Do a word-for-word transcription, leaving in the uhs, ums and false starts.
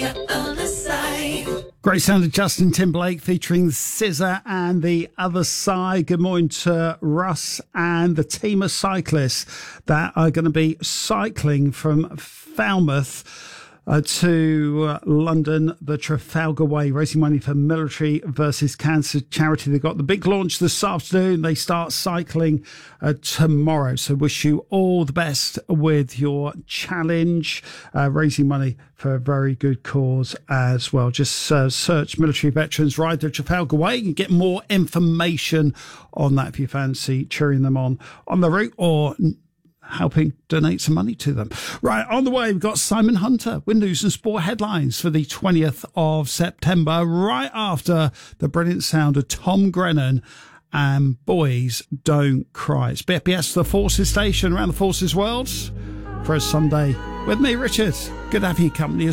the other side. Great sound of Justin Timberlake featuring S Z A and The Other Side. Good morning to Russ and the team of cyclists that are going to be cycling from Falmouth Uh, to uh, London, the Trafalgar Way, raising money for Military versus Cancer charity. They've got the big launch this afternoon. They start cycling uh, tomorrow. So wish you all the best with your challenge, uh, raising money for a very good cause as well. Just uh, search Military Veterans Ride the Trafalgar Way and get more information on that if you fancy cheering them on on the route or helping donate some money to them. Right, on the way, we've got Simon Hunter with news and sport headlines for the twentieth of September, right after the brilliant sound of Tom Grennan and Boys Don't Cry. It's B F B S, the Forces Station, around the Forces world for a Sunday with me, Richard. Good to have your company.